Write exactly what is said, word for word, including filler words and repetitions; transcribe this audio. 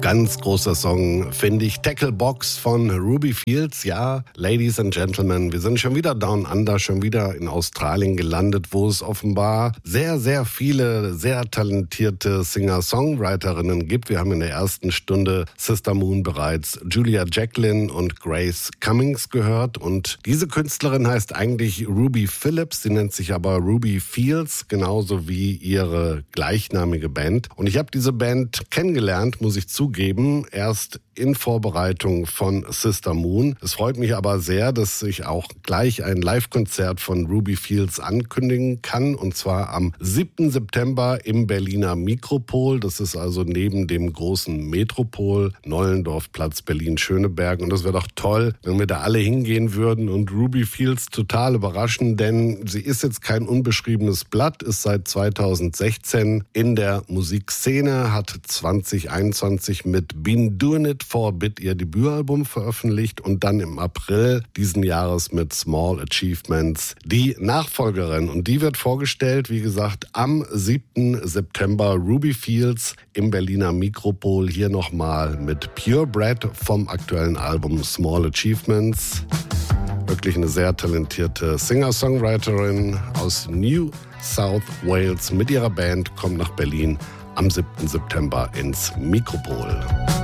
Ganz großer Song, finde ich. Tackle Box von Ruby Fields. Ja, Ladies and Gentlemen, wir sind schon wieder down under, schon wieder in Australien gelandet, wo es offenbar sehr, sehr viele, sehr talentierte Singer-Songwriterinnen gibt. Wir haben in der ersten Stunde Sister Moon bereits Julia Jacqueline und Grace Cummings gehört. Und diese Künstlerin heißt eigentlich Ruby Phillips. Sie nennt sich aber Ruby Fields, genauso wie ihre gleichnamige Band. Und ich habe diese Band kennengelernt, muss ich zugeben, erst in Vorbereitung von Sister Moon. Es freut mich aber sehr, dass ich auch gleich ein Live-Konzert von Ruby Fields ankündigen kann, und zwar am siebten September im Berliner Mikropol. Das ist also neben dem großen Metropol, Nollendorfplatz, Berlin-Schöneberg. Und das wäre doch toll, wenn wir da alle hingehen würden und Ruby Fields total überraschen, denn sie ist jetzt kein unbeschriebenes Blatt, ist seit zweitausendsechzehn in der Musikszene, hat zwanzig einundzwanzig mit Been Doing It for a Bit ihr Debütalbum veröffentlicht und dann im April diesen Jahres mit Small Achievements die Nachfolgerin. Und die wird vorgestellt, wie gesagt, am siebten September. Ruby Fields im Berliner Mikropol. Hier nochmal mit Purebred vom aktuellen Album Small Achievements. Wirklich eine sehr talentierte Singer-Songwriterin aus New South Wales mit ihrer Band kommt nach Berlin am siebten September ins Mikropol.